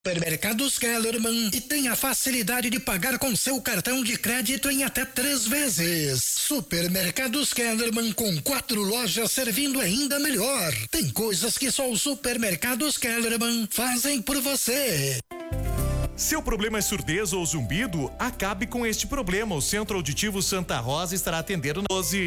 Supermercados Kellerman e tem a facilidade de pagar com seu cartão de crédito em até 3 vezes. Supermercados Kellerman, com 4 lojas servindo ainda melhor. Tem coisas que só os Supermercados Kellerman fazem por você. Seu problema é surdez ou zumbido? Acabe com este problema. O Centro Auditivo Santa Rosa estará atendendo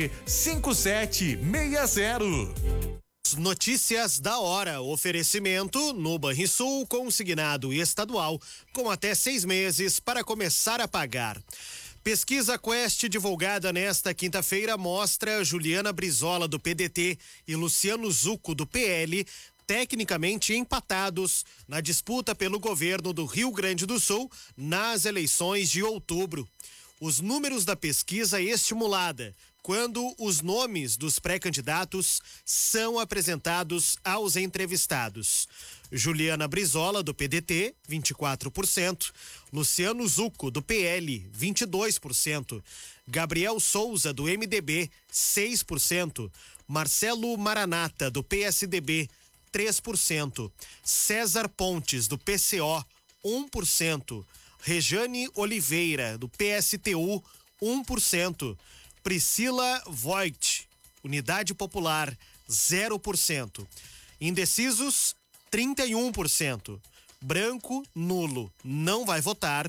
125760. Notícias da hora. Oferecimento no Banrisul, consignado estadual, com até 6 meses para começar a pagar. Pesquisa Quest divulgada nesta quinta-feira mostra Juliana Brizola, do PDT, e Luciano Zucco, do PL, tecnicamente empatados na disputa pelo governo do Rio Grande do Sul nas eleições de outubro. Os números da pesquisa estimulada quando os nomes dos pré-candidatos são apresentados aos entrevistados. Juliana Brizola, do PDT, 24%. Luciano Zucco, do PL, 22%. Gabriel Souza, do MDB, 6%. Marcelo Maranata, do PSDB, 3%. César Pontes, do PCO, 1%. Rejane Oliveira, do PSTU, 1%. Priscila Voigt, Unidade Popular, 0%. Indecisos, 31%. Branco, nulo, não vai votar,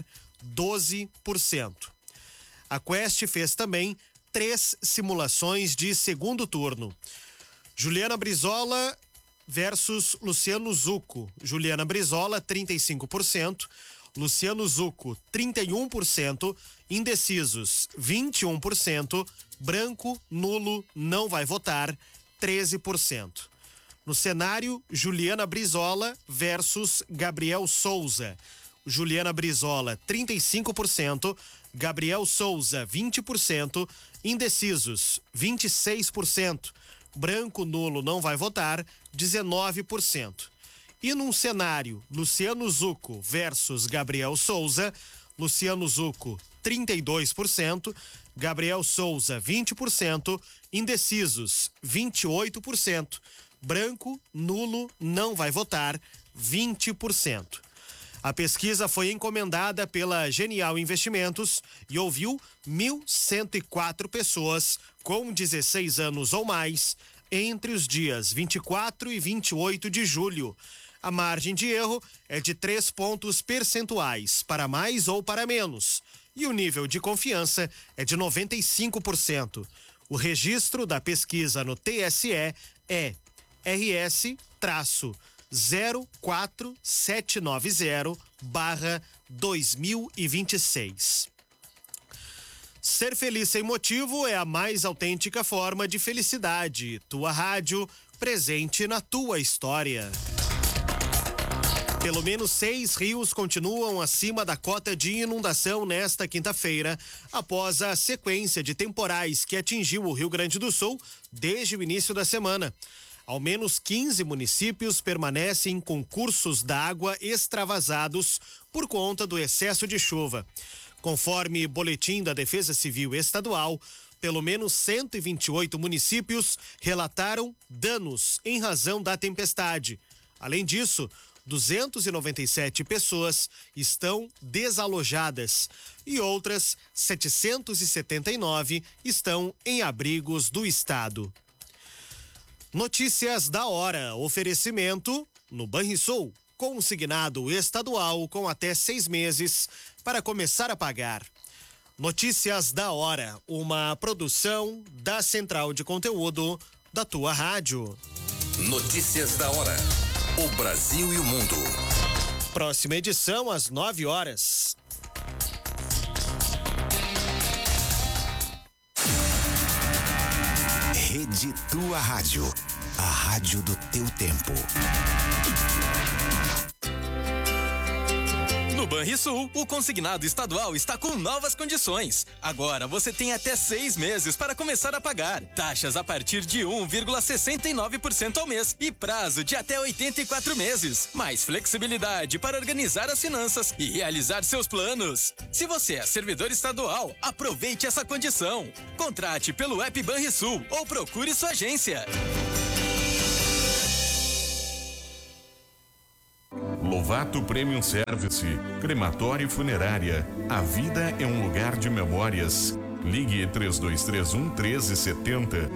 12%. A Quest fez também 3 simulações de segundo turno. Juliana Brizola versus Luciano Zucco. Juliana Brizola, 35%. Luciano Zucco, 31%, indecisos, 21%, branco, nulo, não vai votar, 13%. No cenário, Juliana Brizola versus Gabriel Souza. Juliana Brizola, 35%, Gabriel Souza, 20%, indecisos, 26%, branco, nulo, não vai votar, 19%. E num cenário, Luciano Zucco versus Gabriel Souza, Luciano Zucco, 32%, Gabriel Souza, 20%, indecisos, 28%, branco, nulo, não vai votar, 20%. A pesquisa foi encomendada pela Genial Investimentos e ouviu 1.104 pessoas com 16 anos ou mais entre os dias 24 e 28 de julho. A margem de erro é de 3 pontos percentuais, para mais ou para menos. E o nível de confiança é de 95%. O registro da pesquisa no TSE é RS-14790/2026. Ser feliz sem motivo é a mais autêntica forma de felicidade. Tua rádio, presente na tua história. Pelo menos 6 rios continuam acima da cota de inundação nesta quinta-feira, após a sequência de temporais que atingiu o Rio Grande do Sul desde o início da semana. Ao menos 15 municípios permanecem com cursos d'água extravasados por conta do excesso de chuva. Conforme boletim da Defesa Civil Estadual, pelo menos 128 municípios relataram danos em razão da tempestade. Além disso, 297 pessoas estão desalojadas e outras 779 estão em abrigos do estado. Notícias da hora. Oferecimento no Banrisul, consignado estadual com até 6 meses para começar a pagar. Notícias da hora, uma produção da Central de Conteúdo da tua rádio. Notícias da hora. O Brasil e o mundo. Próxima edição às 9 horas. Rede Tua Rádio. A rádio do teu tempo. No Banrisul, o consignado estadual está com novas condições. Agora você tem até 6 meses para começar a pagar. Taxas a partir de 1,69% ao mês e prazo de até 84 meses. Mais flexibilidade para organizar as finanças e realizar seus planos. Se você é servidor estadual, aproveite essa condição. Contrate pelo app Banrisul ou procure sua agência. Lovato Premium Service, crematório e funerária. A vida é um lugar de memórias. Ligue 3231 1370.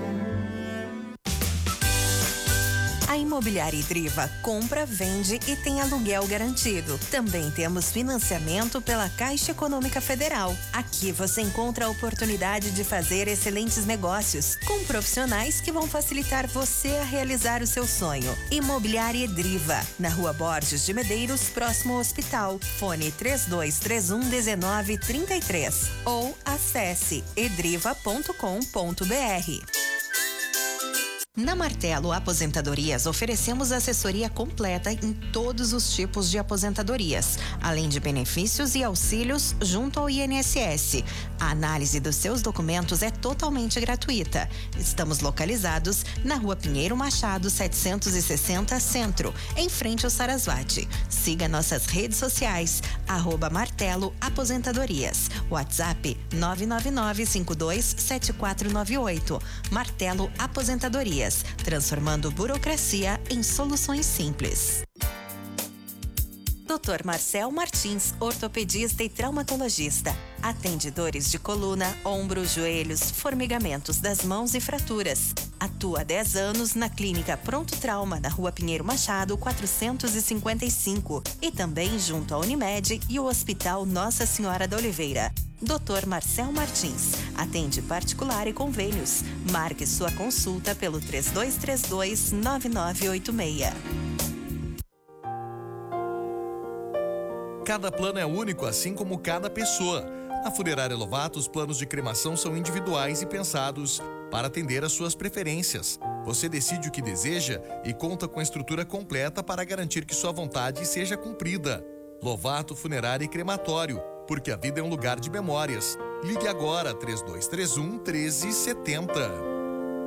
A Imobiliária Idriva compra, vende e tem aluguel garantido. Também temos financiamento pela Caixa Econômica Federal. Aqui você encontra a oportunidade de fazer excelentes negócios com profissionais que vão facilitar você a realizar o seu sonho. Imobiliária Idriva, na Rua Borges de Medeiros, próximo ao hospital. Fone 3231-1933 ou acesse edriva.com.br. Na Martelo Aposentadorias, oferecemos assessoria completa em todos os tipos de aposentadorias, além de benefícios e auxílios junto ao INSS. A análise dos seus documentos é totalmente gratuita. Estamos localizados na Rua Pinheiro Machado, 760 Centro, em frente ao Sarasvati. Siga nossas redes sociais, @Martelo Aposentadorias. WhatsApp 999527498. Martelo Aposentadorias, transformando burocracia em soluções simples. Dr. Marcel Martins, ortopedista e traumatologista. Atende dores de coluna, ombros, joelhos, formigamentos das mãos e fraturas. Atua há 10 anos na Clínica Pronto Trauma, na Rua Pinheiro Machado, 455. E também junto à Unimed e o Hospital Nossa Senhora da Oliveira. Dr. Marcel Martins. Atende particular e convênios. Marque sua consulta pelo 3232-9986. Cada plano é único, assim como cada pessoa. Na Funerária Lovato, os planos de cremação são individuais e pensados para atender às suas preferências. Você decide o que deseja e conta com a estrutura completa para garantir que sua vontade seja cumprida. Lovato Funerária e Crematório, porque a vida é um lugar de memórias. Ligue agora 3231 1370.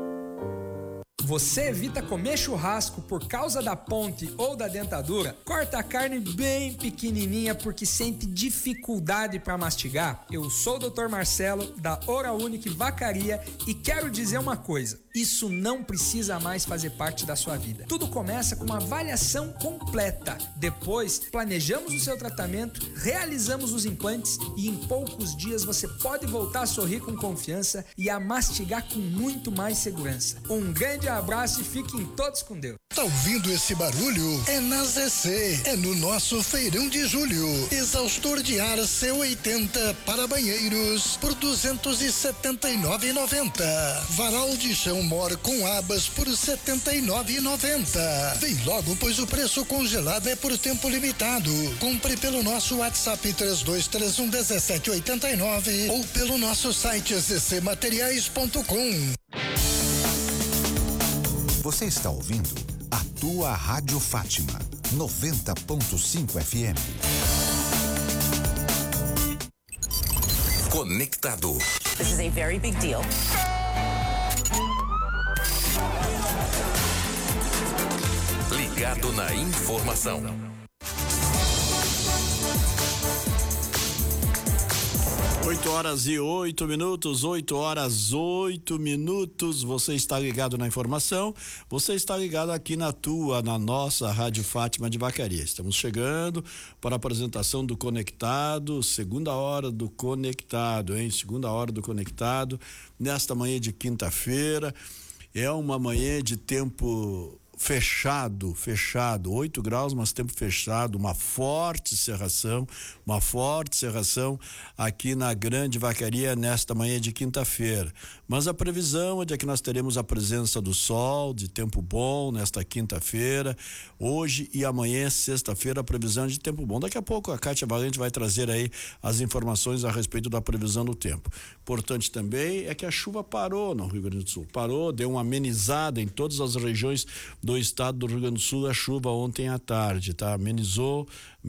Você evita comer churrasco por causa da ponte ou da dentadura? Corta a carne bem pequenininha porque sente dificuldade para mastigar? Eu sou o Dr. Marcelo, da Oral Unique Vacaria, e quero dizer uma coisa: isso não precisa mais fazer parte da sua vida. Tudo começa com uma avaliação completa. Depois, planejamos o seu tratamento, realizamos os implantes e em poucos dias você pode voltar a sorrir com confiança e a mastigar com muito mais segurança. Um grande abraço e fiquem todos com Deus. Tá ouvindo esse barulho? É na ZC, é no nosso feirão de julho. Exaustor de ar C80 para banheiros por R$ 279,90. Varal de chão Mor com abas por R$ 79,90. Vem logo, pois o preço congelado é por tempo limitado. Compre pelo nosso WhatsApp 3231-1789 ou pelo nosso site ccmateriais.com. Você está ouvindo a tua Rádio Fátima 90.5 FM. Conectado. This is a very big deal. Ligado na informação. 8h08. Você está ligado na informação, você está ligado aqui na nossa Rádio Fátima de Vacaria. Estamos chegando para a apresentação do Conectado, segunda hora do Conectado, nesta manhã de quinta-feira. É uma manhã de tempo fechado, 8 graus, mas tempo fechado, uma forte cerração aqui na Grande Vacaria nesta manhã de quinta-feira. Mas a previsão é de que nós teremos a presença do sol, de tempo bom nesta quinta-feira, hoje e amanhã, sexta-feira, a previsão é de tempo bom. Daqui a pouco a Kátia Valente vai trazer aí as informações a respeito da previsão do tempo. Importante também é que a chuva parou no Rio Grande do Sul, deu uma amenizada em todas as regiões do estado do Rio Grande do Sul, a chuva ontem à tarde, tá? Amenizou,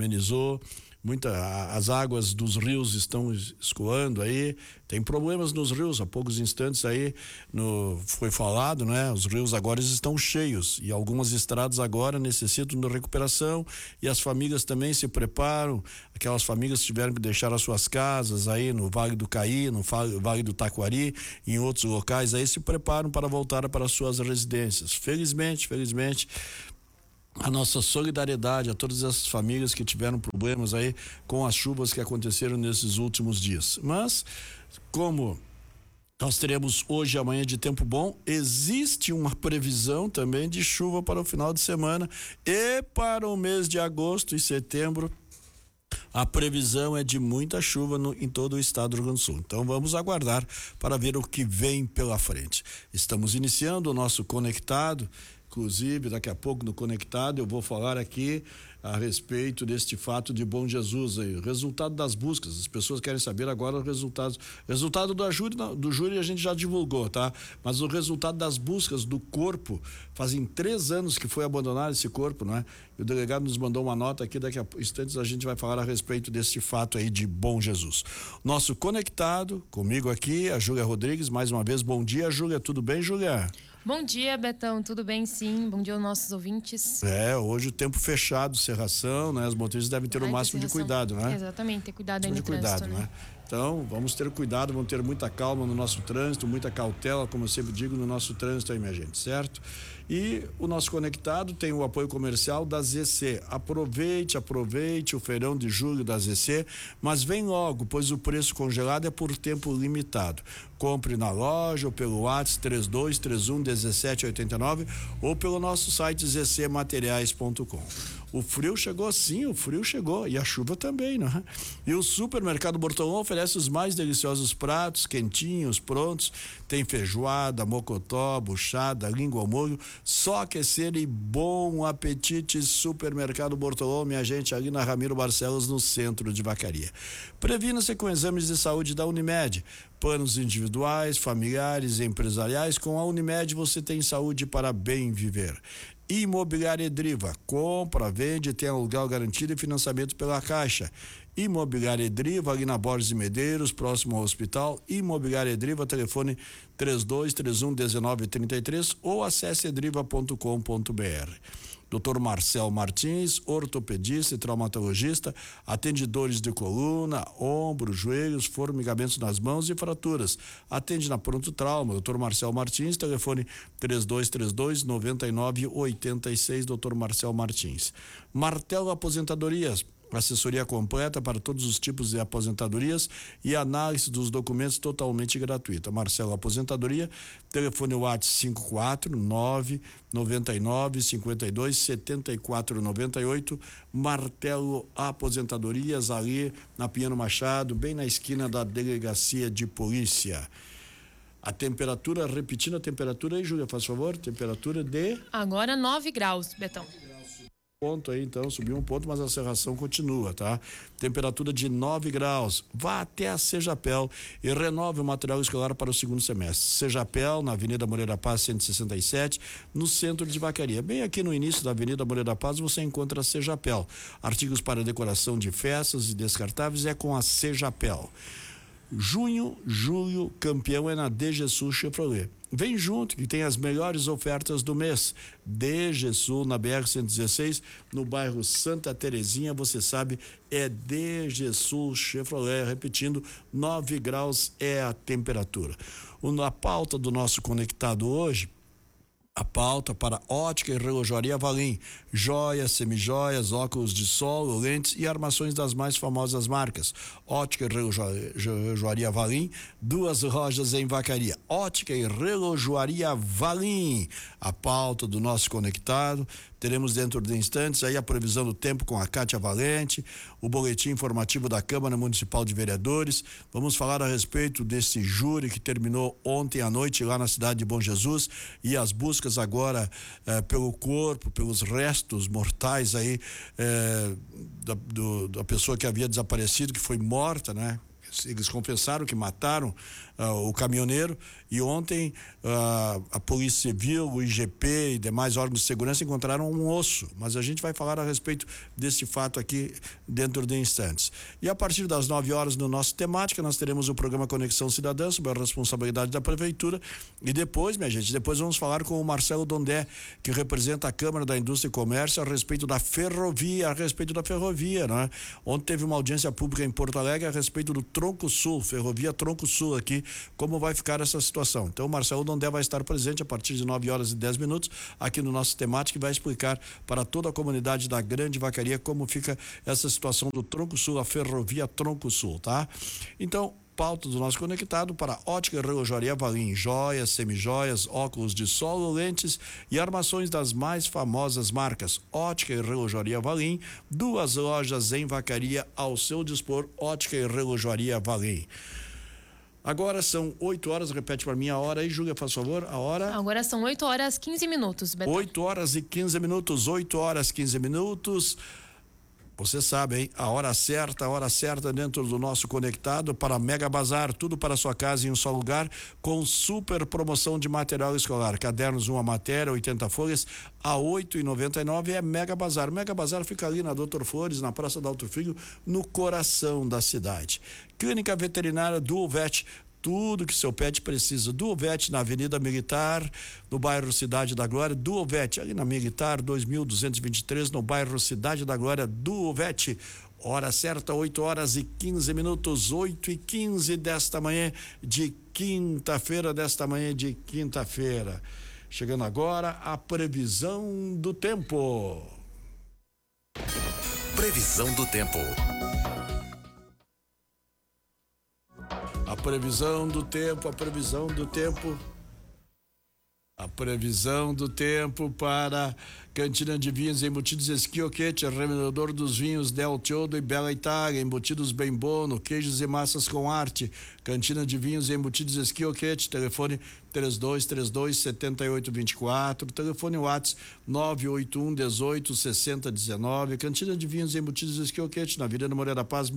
as águas dos rios estão escoando aí, tem problemas nos rios, há poucos instantes aí foi falado, né? Os rios agora estão cheios e algumas estradas agora necessitam de recuperação e as famílias também se preparam, aquelas famílias que tiveram que deixar as suas casas aí no Vale do Caí, no Vale do Taquari, em outros locais aí se preparam para voltar para as suas residências. Felizmente, a nossa solidariedade a todas essas famílias que tiveram problemas aí com as chuvas que aconteceram nesses últimos dias. Mas, como nós teremos hoje e amanhã de tempo bom, existe uma previsão também de chuva para o final de semana e para o mês de agosto e setembro. A previsão é de muita chuva em todo o estado do Rio Grande do Sul. Então vamos aguardar para ver o que vem pela frente. Estamos iniciando o nosso Conectado. Inclusive, daqui a pouco no Conectado eu vou falar aqui a respeito deste fato de Bom Jesus aí, o resultado das buscas. As pessoas querem saber agora os resultados. O resultado do júri a gente já divulgou, tá? Mas o resultado das buscas do corpo, fazem 3 anos que foi abandonado esse corpo, não é? E o delegado nos mandou uma nota aqui, daqui a instantes a gente vai falar a respeito deste fato aí de Bom Jesus. Nosso Conectado, comigo aqui, a Júlia Rodrigues, mais uma vez, bom dia, Júlia, tudo bem, Júlia? Bom dia, Betão, tudo bem, sim? Bom dia aos nossos ouvintes. Hoje o tempo fechado, cerração, né? Os motoristas devem ter o máximo de cuidado, né? Exatamente, ter cuidado aí no trânsito, né? Então, vamos ter cuidado, vamos ter muita calma no nosso trânsito, muita cautela, como eu sempre digo, no nosso trânsito aí, minha gente, certo? E o nosso Conectado tem o apoio comercial da ZC. Aproveite o feirão de julho da ZC, mas vem logo, pois o preço congelado é por tempo limitado. Compre na loja ou pelo WhatsApp 3231-1789 ou pelo nosso site zcmateriais.com. O frio chegou, sim, o frio chegou e a chuva também, né? E o Supermercado Bortolão oferece os mais deliciosos pratos, quentinhos, prontos. Tem feijoada, mocotó, buchada, língua ao molho, só aquecer e bom apetite. Supermercado Bortolão, minha gente, ali na Ramiro Barcelos, no centro de Vacaria. Previna-se com exames de saúde da Unimed. Planos individuais, familiares e empresariais. Com a Unimed você tem saúde para bem viver. Imobiliária Edriva, compra, vende, tem aluguel garantido e financiamento pela Caixa. Imobiliária Edriva, ali na Borges e Medeiros, próximo ao hospital. Imobiliária Edriva, telefone 3231-1933 ou acesse edriva.com.br. Dr. Marcel Martins, ortopedista e traumatologista, atende dores de coluna, ombro, joelhos, formigamentos nas mãos e fraturas. Atende na Pronto Trauma. Dr. Marcel Martins, telefone 3232-9986, Dr. Marcel Martins. Martelo Aposentadorias, assessoria completa para todos os tipos de aposentadorias e análise dos documentos totalmente gratuita. Marcelo Aposentadoria, telefone WhatsApp 549-9952-72-7498. Martelo Aposentadorias, ali na Pinheiro Machado, bem na esquina da Delegacia de Polícia. A temperatura, repetindo a temperatura aí, Júlia, faz favor, temperatura de... Agora 9 graus, Betão. Ponto aí, então, subiu um ponto, mas a serração continua, tá? Temperatura de 9 graus. Vá até a Sejapel e renove o material escolar para o segundo semestre. Sejapel, na Avenida Moreira Paz, 167, no centro de Vacaria. Bem aqui no início da Avenida Moreira Paz, você encontra a Sejapel. Artigos para decoração de festas e descartáveis é com a Sejapel. Junho, julho, campeão é na DG Sul Chevrolet. Vem junto, que tem as melhores ofertas do mês. DG Sul, na BR-116, no bairro Santa Terezinha, você sabe, é DG Sul Chevrolet. Repetindo, 9 graus é a temperatura. A pauta do nosso Conectado hoje, a pauta para Ótica e Relojoaria Valim, joias, semijoias, óculos de sol, lentes e armações das mais famosas marcas. Ótica e Relojoaria Valim, 2 lojas em Vacaria. Ótica e Relojoaria Valim, a pauta do nosso Conectado. Teremos dentro de instantes aí a previsão do tempo com a Cátia Valente, o boletim informativo da Câmara Municipal de Vereadores. Vamos falar a respeito desse júri que terminou ontem à noite lá na cidade de Bom Jesus e as buscas agora pelo corpo, pelos restos mortais aí da pessoa que havia desaparecido, que foi morta, né? Eles confessaram que mataram o caminhoneiro e ontem a Polícia Civil, o IGP e demais órgãos de segurança encontraram um osso, mas a gente vai falar a respeito desse fato aqui dentro de instantes. E a partir das 9 horas no nosso temática nós teremos o programa Conexão Cidadã sob a responsabilidade da Prefeitura e depois, minha gente, vamos falar com o Marcelo Dondé, que representa a Câmara da Indústria e Comércio a respeito da ferrovia, né? Ontem teve uma audiência pública em Porto Alegre a respeito do Tronco Sul, Ferrovia Tronco Sul aqui, como vai ficar essa situação. Então o Marcelo Dondé vai estar presente a partir de 9h10 aqui no nosso temático e vai explicar para toda a comunidade da Grande Vacaria como fica essa situação do Tronco Sul, a Ferrovia Tronco Sul, tá? Então, pauta do nosso conectado para Ótica e Relojaria Valim, joias, semijoias, óculos de sol, lentes e armações das mais famosas marcas. Ótica e Relojaria Valim, 2 lojas em Vacaria ao seu dispor. Ótica e Relojaria Valim. Agora são 8h, repete para mim a hora aí, Júlia, faz favor, a hora. Agora são 8h15, Beto. 8h15, 8h15. Você sabe, hein? A hora certa dentro do nosso conectado para Mega Bazar, tudo para sua casa em um só lugar, com super promoção de material escolar. Cadernos, uma matéria, 80 folhas, a R$8,99 é Mega Bazar. Mega Bazar fica ali na Doutor Flores, na Praça do Alto Filho, no coração da cidade. Clínica Veterinária Duovet, tudo que seu pet precisa. Duovet na Avenida Militar, no bairro Cidade da Glória. Duovet ali na Militar 2223, no bairro Cidade da Glória. Duovet, hora certa, 8h15, 8h15 desta manhã de quinta-feira, Chegando agora a previsão do tempo. Previsão do tempo. A previsão do tempo para Cantina de Vinhos, embutidos Esquioquete, revendedor dos vinhos Del Chiodo e Bela Itália, embutidos Bem Bono, queijos e massas com arte. Cantina de Vinhos e embutidos Esquioquete, telefone 3232-7824, telefone WhatsApp 981-18-6019. Cantina de Vinhos e embutidos Esquioquete, na Avenida Moreira da Paz,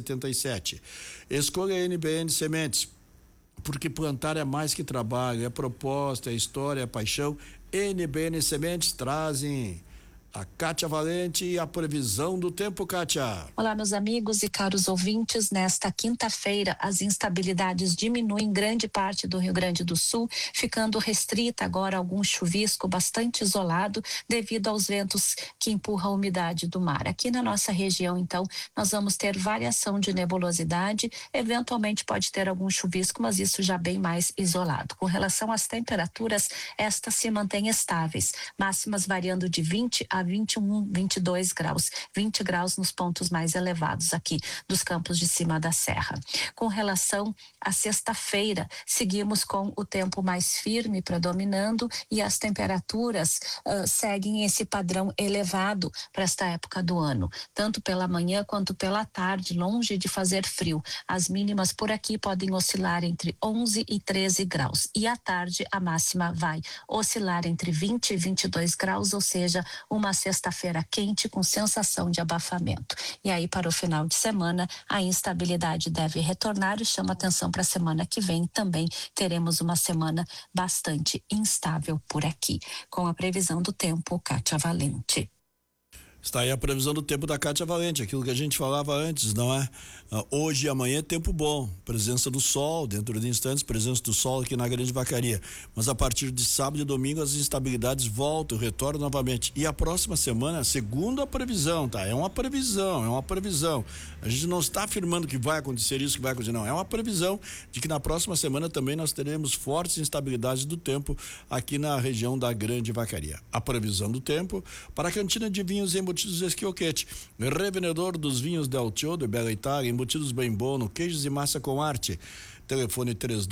1077. Escolha NBN Sementes, porque plantar é mais que trabalho, é proposta, é história, é paixão. NBN Sementes trazem a Kátia Valente e a previsão do tempo, Kátia. Olá, meus amigos e caros ouvintes. Nesta quinta-feira, as instabilidades diminuem em grande parte do Rio Grande do Sul, ficando restrita agora algum chuvisco bastante isolado devido aos ventos que empurram a umidade do mar. Aqui na nossa região, então, nós vamos ter variação de nebulosidade, eventualmente pode ter algum chuvisco, mas isso já bem mais isolado. Com relação às temperaturas, estas se mantêm estáveis, máximas variando de 20 a 21, 22 graus, 20 graus nos pontos mais elevados aqui dos campos de cima da serra. Com relação à sexta-feira, seguimos com o tempo mais firme predominando e as temperaturas seguem esse padrão elevado para esta época do ano, tanto pela manhã quanto pela tarde, longe de fazer frio. As mínimas por aqui podem oscilar entre 11 e 13 graus e à tarde a máxima vai oscilar entre 20 e 22 graus, ou seja, uma sexta-feira quente com sensação de abafamento. E aí, para o final de semana, a instabilidade deve retornar e chama atenção para a semana que vem. Também teremos uma semana bastante instável por aqui. Com a previsão do tempo, Kátia Valente. Está aí a previsão do tempo da Kátia Valente, aquilo que a gente falava antes, não é? Hoje e amanhã é tempo bom, presença do sol, dentro de instantes, presença do sol aqui na Grande Vacaria. Mas a partir de sábado e domingo as instabilidades voltam, retornam novamente. E a próxima semana, segundo a previsão, tá? É uma previsão. A gente não está afirmando que vai acontecer isso, que vai acontecer, não. É uma previsão de que na próxima semana também nós teremos fortes instabilidades do tempo aqui na região da Grande Vacaria. A previsão do tempo para a Cantina de Vinhos e Embutidos Esquioquete, revendedor dos vinhos Del Chiodo e Bela Itália, embutidos Bem Bono, queijos e massa com arte. Telefone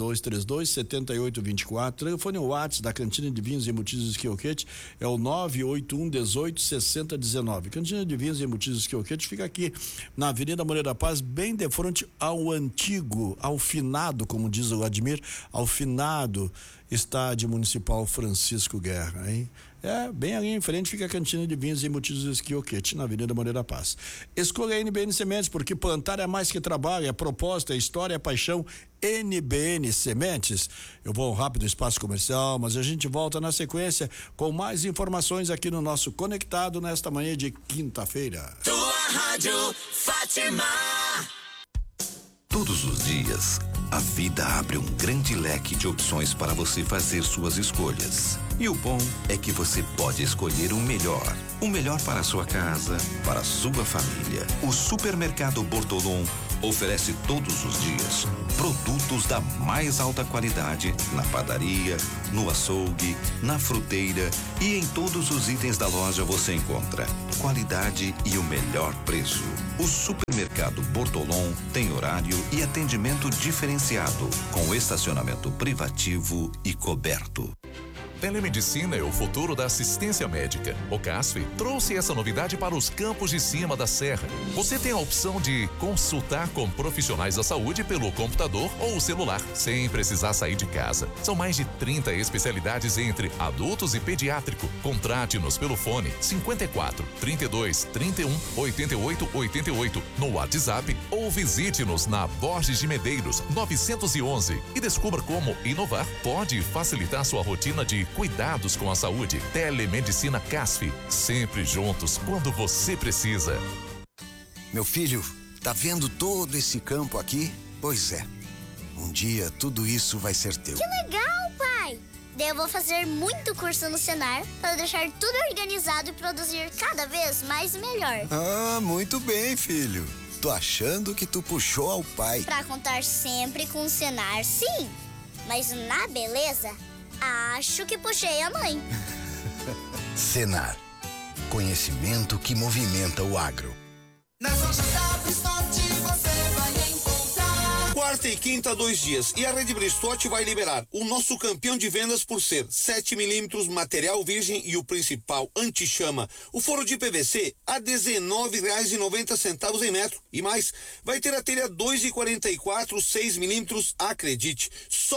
3232-7824. Telefone WhatsApp da Cantina de Vinhos e Embutidos Esquioquete é o 981-18-6019. Cantina de Vinhos e Embutidos Esquioquete fica aqui na Avenida Moreira da Paz, bem de frente ao antigo, ao finado, como diz o Admir, ao finado Estádio Municipal Francisco Guerra, hein? Bem ali em frente fica a Cantina de Vinhos e Embutidos Esquioquete, na Avenida Moreira da Paz. Escolha a NBN Sementes, porque plantar é mais que trabalho, é proposta, é história, é paixão. NBN Sementes. Eu vou a um rápido espaço comercial, mas a gente volta na sequência com mais informações aqui no nosso Conectado nesta manhã de quinta-feira. Tua Rádio Fátima. Todos os dias, a vida abre um grande leque de opções para você fazer suas escolhas. E o bom é que você pode escolher o melhor. O melhor para a sua casa, para a sua família. O Supermercado Bortolom oferece todos os dias produtos da mais alta qualidade na padaria, no açougue, na fruteira e em todos os itens da loja você encontra qualidade e o melhor preço. O supermercado Bortolom tem horário e atendimento diferenciado, com estacionamento privativo e coberto. Telemedicina é o futuro da assistência médica. O CASF trouxe essa novidade para os campos de cima da serra. Você tem a opção de consultar com profissionais da saúde pelo computador ou celular, sem precisar sair de casa. São mais de 30 especialidades entre adultos e pediátrico. Contrate-nos pelo fone 54 32 31 88 88 no WhatsApp ou visite-nos na Borges de Medeiros 911 e descubra como inovar pode facilitar sua rotina de cuidados com a saúde. Telemedicina CASF, sempre juntos quando você precisa. Meu filho, tá vendo todo esse campo aqui? Pois é, um dia tudo isso vai ser teu. Que legal, pai! Daí eu vou fazer muito curso no Senar para deixar tudo organizado e produzir cada vez mais e melhor. Ah, muito bem, filho. Tô achando que tu puxou ao pai. Pra contar sempre com o Senar, sim. Mas na beleza, acho que puxei a mãe. Senar, conhecimento que movimenta o agro. Nas lojas da Bristote você vai encontrar. Quarta e quinta, 2 dias. E a Rede Bristote vai liberar o nosso campeão de vendas por ser 7 milímetros, material virgem e o principal, anti-chama. O forro de PVC a R$19,90 em metro. E mais, vai ter a telha 2,44, 6 milímetros, acredite, só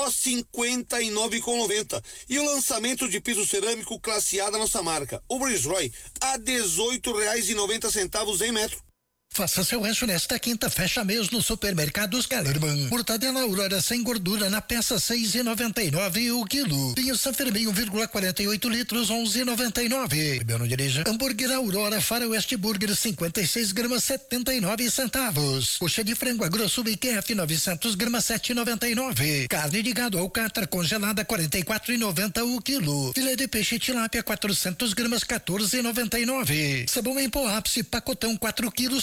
R$59,90. E o lançamento de piso cerâmico classe A da nossa marca, o Brisroy, a R$18,90 em metro. Faça seu rancho nesta quinta, fecha mês no Supermercados Kellerman. Mortadela Aurora sem gordura na peça R$6,99 o quilo. Vinho San Fermin 1,48 litros 11,99. Bebeu, não dirija. Hambúrguer Aurora Faroeste Burger 56 gramas 79 centavos. Coxa de frango a grosso BQF 900 gramas 7,99. Carne de gado alcatra congelada 44,90 o quilo. Filé de peixe tilápia 400 gramas 14,99. Sabão em pó ápice pacotão 4 quilos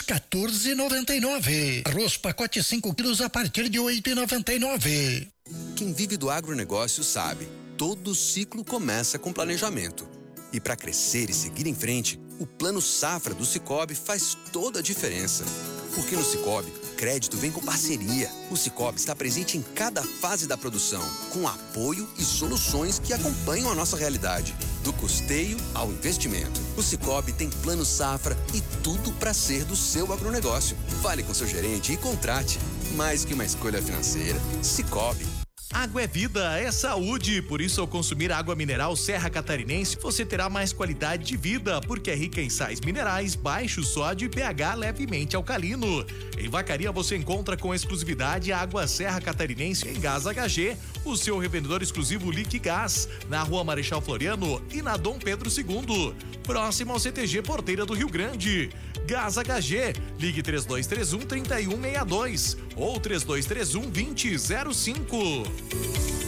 14,99. Arroz pacote 5 quilos a partir de 8,99. Quem vive do agronegócio sabe, todo ciclo começa com planejamento. E para crescer e seguir em frente, o Plano Safra do Sicoob faz toda a diferença. Porque no Sicoob, crédito vem com parceria. O Sicoob está presente em cada fase da produção, com apoio e soluções que acompanham a nossa realidade. Do custeio ao investimento. O Sicoob tem Plano Safra e tudo para ser do seu agronegócio. Fale com seu gerente e contrate. Mais que uma escolha financeira, Sicoob. Água é vida, é saúde, por isso ao consumir água mineral Serra Catarinense, você terá mais qualidade de vida, porque é rica em sais minerais, baixo sódio e pH levemente alcalino. Em Vacaria você encontra com exclusividade a água Serra Catarinense em Gás HG, o seu revendedor exclusivo Liquigás, na Rua Marechal Floriano e na Dom Pedro II, próximo ao CTG Porteira do Rio Grande. Gás HG, ligue 3231-3162 ou 3231-2005.